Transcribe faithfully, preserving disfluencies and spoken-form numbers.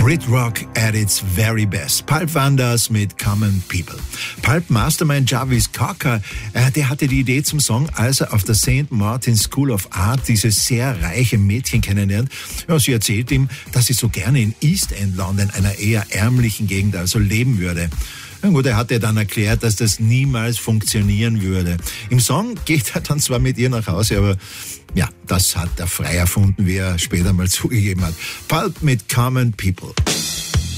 Brit Rock at its very best. Pulp waren das mit Common People. Pulp Mastermind Jarvis Cocker, äh, der hatte die Idee zum Song, als er auf der Saint Martin's School of Art dieses sehr reiche Mädchen kennenlernt. Ja, sie erzählt ihm, dass sie so gerne in East End London, einer eher ärmlichen Gegend, also leben würde. Na gut, er hat ihr dann erklärt, dass das niemals funktionieren würde. Im Song geht er dann zwar mit ihr nach Hause, aber ja, das hat er frei erfunden, wie er später mal zugegeben hat. Pulp mit Common People.